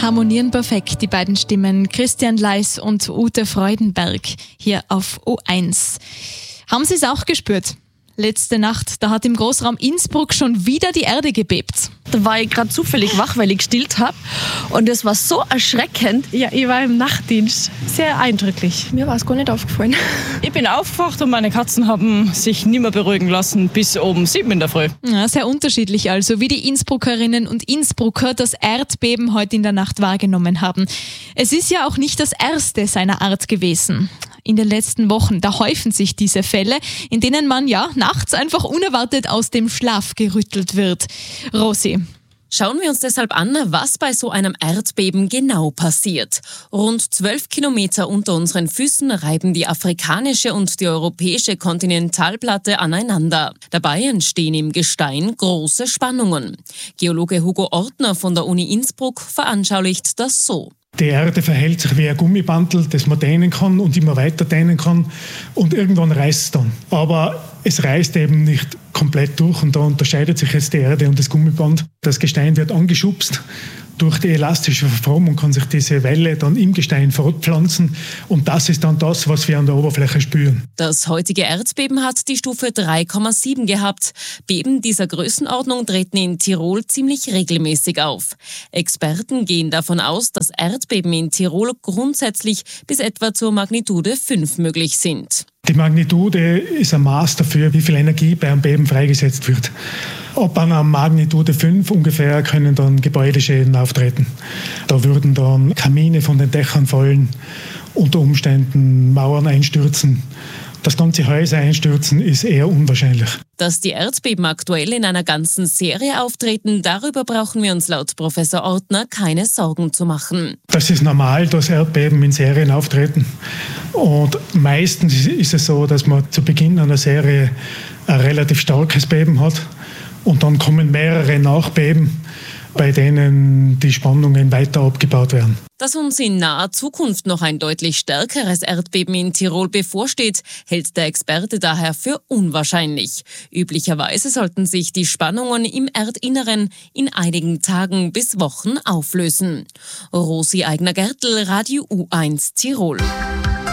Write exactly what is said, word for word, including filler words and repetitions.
harmonieren perfekt, die beiden Stimmen Christian Leis und Ute Freudenberg hier auf O eins. Haben Sie es auch gespürt? Letzte Nacht, da hat im Großraum Innsbruck schon wieder die Erde gebebt. Da war ich gerade zufällig wach, weil ich gestillt habe. Und es war so erschreckend. Ja, ich war im Nachtdienst. Sehr eindrücklich. Mir war es gar nicht aufgefallen. Ich bin aufgewacht und meine Katzen haben sich nicht mehr beruhigen lassen bis um sieben in der Früh. Ja, sehr unterschiedlich also, wie die Innsbruckerinnen und Innsbrucker das Erdbeben heute in der Nacht wahrgenommen haben. Es ist ja auch nicht das erste seiner Art gewesen. In den letzten Wochen, da häufen sich diese Fälle, in denen man ja nachts einfach unerwartet aus dem Schlaf gerüttelt wird. Rosi. Schauen wir uns deshalb an, was bei so einem Erdbeben genau passiert. Rund zwölf Kilometer unter unseren Füßen reiben die afrikanische und die europäische Kontinentalplatte aneinander. Dabei entstehen im Gestein große Spannungen. Geologe Hugo Ortner von der Uni Innsbruck veranschaulicht das so. Die Erde verhält sich wie ein Gummibandel, das man dehnen kann und immer weiter dehnen kann und irgendwann reißt es dann. Aber es reißt eben nicht komplett durch und da unterscheidet sich jetzt die Erde und das Gummiband. Das Gestein wird angeschubst. Durch die elastische Verformung kann sich diese Welle dann im Gestein fortpflanzen und das ist dann das, was wir an der Oberfläche spüren. Das heutige Erdbeben hat die Stufe drei Komma sieben gehabt. Beben dieser Größenordnung treten in Tirol ziemlich regelmäßig auf. Experten gehen davon aus, dass Erdbeben in Tirol grundsätzlich bis etwa zur Magnitude fünf möglich sind. Die Magnitude ist ein Maß dafür, wie viel Energie bei einem Beben freigesetzt wird. Ab einer Magnitude fünf ungefähr können dann Gebäudeschäden auftreten. Da würden dann Kamine von den Dächern fallen, unter Umständen Mauern einstürzen. Das ganze Häuser einstürzen ist eher unwahrscheinlich. Dass die Erdbeben aktuell in einer ganzen Serie auftreten, darüber brauchen wir uns laut Professor Ortner keine Sorgen zu machen. Das ist normal, dass Erdbeben in Serien auftreten. Und meistens ist es so, dass man zu Beginn einer Serie ein relativ starkes Beben hat und dann kommen mehrere Nachbeben, bei denen die Spannungen weiter abgebaut werden. Dass uns in naher Zukunft noch ein deutlich stärkeres Erdbeben in Tirol bevorsteht, hält der Experte daher für unwahrscheinlich. Üblicherweise sollten sich die Spannungen im Erdinneren in einigen Tagen bis Wochen auflösen. Rosi Eigner-Gertl, Radio U eins Tirol.